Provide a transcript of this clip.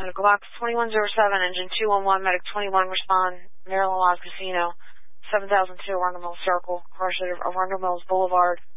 Medical box 2107, engine 211, medic 21, respond, Maryland Lodge Casino, 7002 Arundel Mills Circle, Arundel Mills Boulevard.